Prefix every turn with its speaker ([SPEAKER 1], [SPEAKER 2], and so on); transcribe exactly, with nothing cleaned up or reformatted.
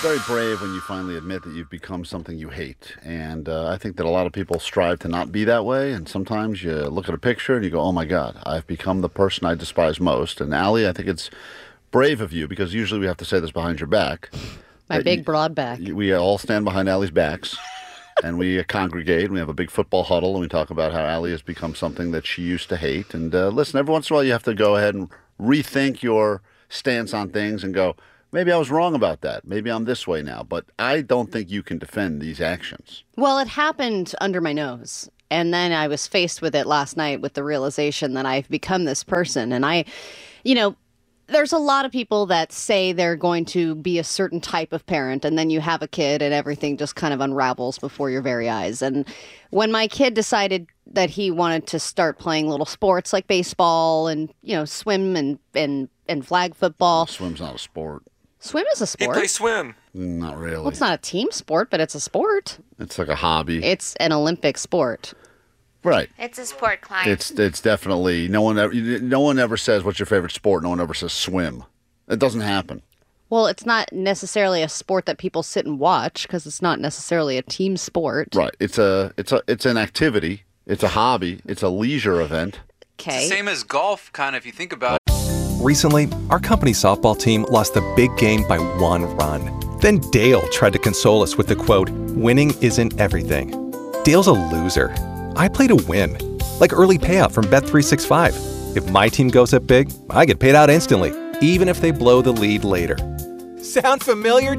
[SPEAKER 1] very brave when you finally admit that you've become something you hate. And uh, I think that a lot of people strive to not be that way. And sometimes you look at a picture and you go, oh, my God, I've become the person I despise most. And Allie, I think it's brave of you, because usually we have to say this behind your back.
[SPEAKER 2] My big, you, broad back.
[SPEAKER 1] We all stand behind Allie's backs. And we congregate, and we have a big football huddle, and we talk about how Allie has become something that she used to hate. And uh, listen, every once in a while you have to go ahead and rethink your stance on things and go, maybe I was wrong about that. Maybe I'm this way now. But I don't think you can defend these actions.
[SPEAKER 2] Well, it happened under my nose. And then I was faced with it last night with the realization that I've become this person. And I, you know, there's a lot of people that say they're going to be a certain type of parent, and then you have a kid and everything just kind of unravels before your very eyes. And when my kid decided that he wanted to start playing little sports like baseball and, you know, swim and, and, and flag football.
[SPEAKER 1] Swim's not a sport.
[SPEAKER 2] Swim is a sport.
[SPEAKER 3] He plays swim.
[SPEAKER 1] Not really.
[SPEAKER 2] Well, it's not a team sport, but it's a sport.
[SPEAKER 1] It's like a hobby.
[SPEAKER 2] It's an Olympic sport.
[SPEAKER 1] Right.
[SPEAKER 4] It's a sport, Klein.
[SPEAKER 1] It's it's definitely no one ever no one ever says what's your favorite sport. No one ever says swim. It doesn't happen.
[SPEAKER 2] Well, it's not necessarily a sport that people sit and watch, because it's not necessarily a team sport.
[SPEAKER 1] Right. It's a it's a it's an activity. It's a hobby. It's a leisure event.
[SPEAKER 2] Okay.
[SPEAKER 5] It's the same as golf, kind of, if you think about it.
[SPEAKER 6] Recently, our company softball team lost the big game by one run. Then Dale tried to console us with the quote, "Winning isn't everything." Dale's a loser. I play to win, like early payout from Bet three sixty-five. If my team goes up big, I get paid out instantly, even if they blow the lead later. Sound familiar?